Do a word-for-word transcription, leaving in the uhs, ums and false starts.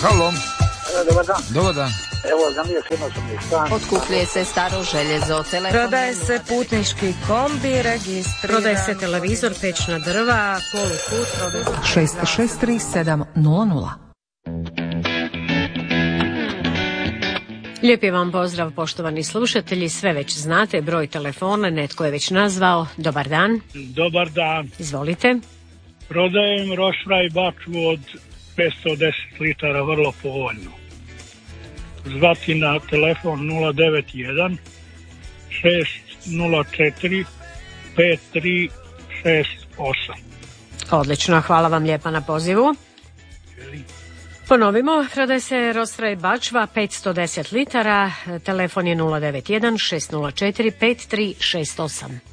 Halo. Dobar dan. Dobar dan. Evo, za nije firma sam mi stan. Otkupljuje se staro željezo, telefon... Prodaje se putnički kombi, registriran... Prodaje se televizor, pećna drva, polukut, prodaje se... šest šest tri sedam nula nula. Lijepi vam pozdrav, poštovani slušatelji, sve već znate, broj telefona, netko je već nazvao. Dobar dan. Dobar dan. Izvolite. Prodajem rošfraj bačvu od petsto deset litara, vrlo povoljno. Zvati na telefon nula devet jedan šest nula četiri pet tri šest osam. Odlično, hvala vam lijepa na pozivu. Ponovimo, prodaje se rošfraj bačva petsto deset litara, telefon je nula devet jedan šest nula četiri pet tri šest osam.